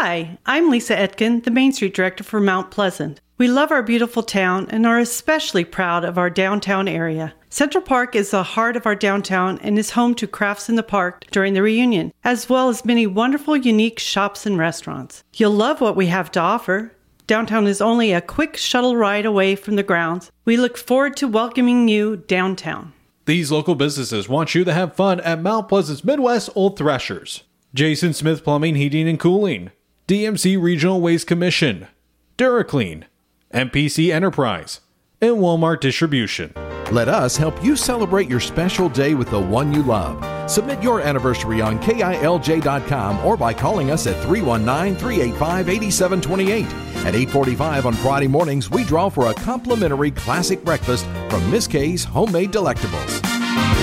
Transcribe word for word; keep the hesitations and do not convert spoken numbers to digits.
Hi, I'm Lisa Etkin, the Main Street Director for Mount Pleasant. We love our beautiful town and are especially proud of our downtown area. Central Park is the heart of our downtown and is home to Crafts in the Park during the reunion, as well as many wonderful, unique shops and restaurants. You'll love what we have to offer. Downtown is only a quick shuttle ride away from the grounds. We look forward to welcoming you downtown. These local businesses want you to have fun at Mount Pleasant's Midwest Old Threshers. Jason Smith Plumbing, Heating and Cooling, D M C Regional Waste Commission, DuraClean, M P C Enterprise, and Walmart Distribution. Let us help you celebrate your special day with the one you love. Submit your anniversary on K I L J dot com or by calling us at three one nine, three eight five, eight seven two eight. At eight forty-five on Friday mornings, we draw for a complimentary classic breakfast from Miss K's Homemade Delectables.